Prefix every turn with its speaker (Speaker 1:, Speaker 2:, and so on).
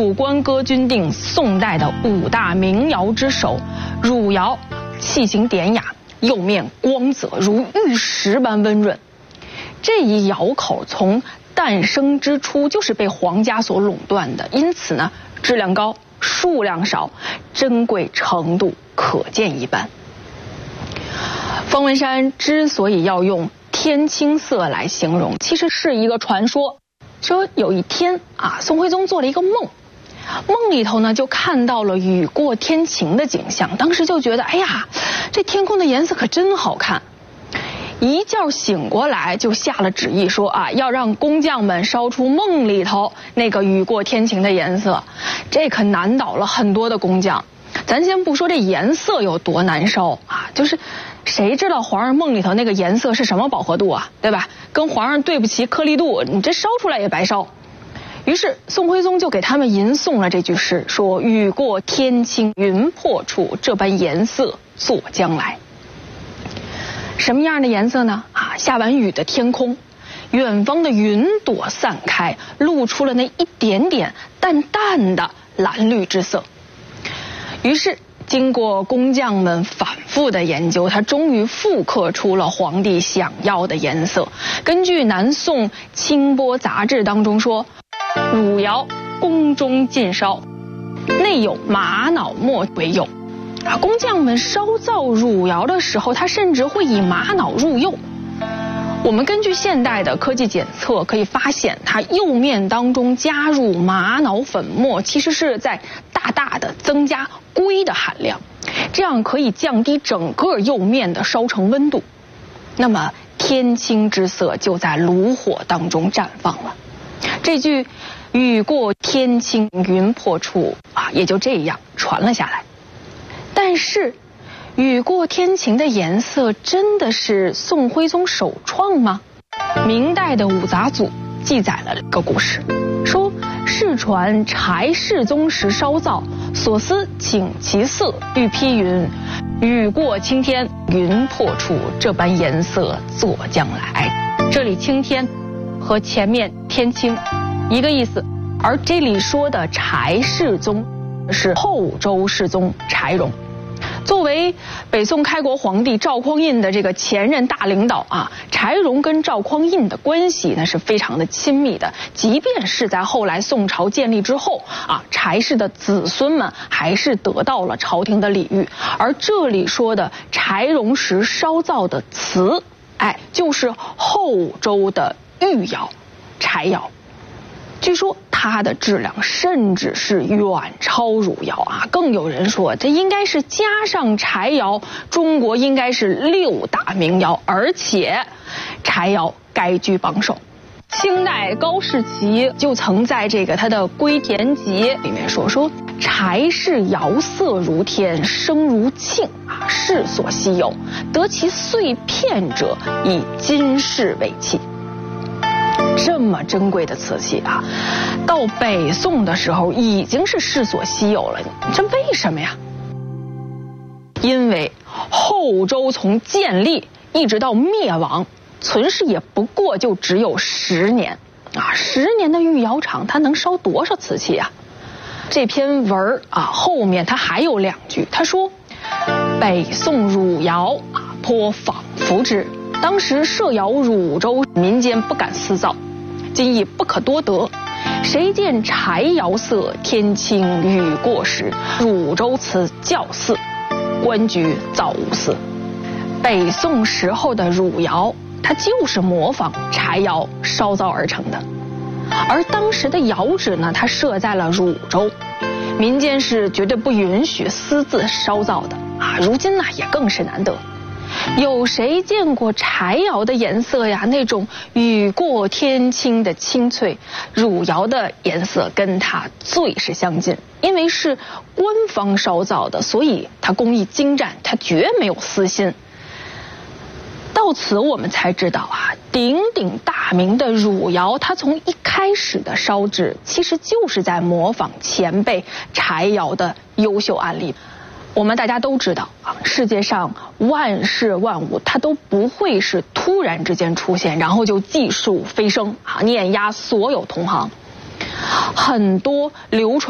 Speaker 1: 主观歌君定宋代的5大名窑之首，汝窑，器型典雅，釉面光泽如玉石般温润。这一窑口从诞生之初就是被皇家所垄断的，因此呢，质量高，数量少，珍贵程度可见一斑。方文山之所以要用天青色来形容，其实是一个传说。说有一天宋徽宗做了一个梦，梦里头呢就看到了雨过天晴的景象，当时就觉得，哎呀，这天空的颜色可真好看。一觉醒过来就下了旨意说要让工匠们烧出梦里头那个雨过天晴的颜色，这可难倒了很多的工匠。咱先不说这颜色有多难烧就是谁知道皇上梦里头那个颜色是什么饱和度对吧？跟皇上对不齐颗粒度，你这烧出来也白烧。于是宋徽宗就给他们吟诵了这句诗，说雨过天晴云破处，这般颜色作将来。什么样的颜色呢？下完雨的天空，远方的云朵散开，露出了那一点点淡淡的蓝绿之色。于是经过工匠们反复的研究，他终于复刻出了皇帝想要的颜色。根据南宋清波杂志当中说，汝窑宫中尽烧，内有玛瑙末为釉。工匠们烧造汝窑的时候，他甚至会以玛瑙入釉。我们根据现代的科技检测可以发现，它釉面当中加入玛瑙粉末，其实是在大大的增加硅的含量，这样可以降低整个釉面的烧成温度。那么天青之色就在炉火当中绽放了。这句雨过天晴云破处也就这样传了下来。但是雨过天晴的颜色真的是宋徽宗首创吗？明代的五杂组记载了一个故事，说世传柴世宗时烧造，所思请其色，欲批云：雨过青天云破处，这般颜色作将来。这里青天和前面天青一个意思，而这里说的柴世宗是后周世宗柴荣。作为北宋开国皇帝赵匡胤的这个前任大领导柴荣跟赵匡胤的关系呢是非常的亲密的。即便是在后来宋朝建立之后柴氏的子孙们还是得到了朝廷的礼遇。而这里说的柴荣时烧造的瓷，就是后周的御窑柴窑。据说它的质量甚至是远超汝窑更有人说这应该是加上柴窑，中国应该是6大名窑，而且柴窑该居榜首。清代高士奇就曾在这个他的《归田集》里面说柴氏窑色如天，声如磬世所稀有，得其碎片者以金饰为器。这么珍贵的瓷器到北宋的时候已经是世所稀有了。这为什么呀？因为后周从建立一直到灭亡，存世也不过就只有10年10年的御窑厂，它能烧多少瓷器这篇文后面它还有2句，他说北宋汝窑颇仿服之，当时设窑汝州，民间不敢私造，今亦不可多得。谁见柴窑色，天青雨过时，汝州瓷较似，官居造无司。北宋时候的汝窑，它就是模仿柴窑烧造而成的。而当时的窑址呢，它设在了汝州，民间是绝对不允许私自烧造的如今呢也更是难得。有谁见过柴窑的颜色呀？那种雨过天青的清脆，汝窑的颜色跟它最是相近。因为是官方烧造的，所以它工艺精湛，它绝没有私心。到此我们才知道鼎鼎大名的汝窑，它从一开始的烧制，其实就是在模仿前辈柴窑的优秀案例。我们大家都知道世界上万事万物它都不会是突然之间出现，然后就技术飞升碾压所有同行。很多流传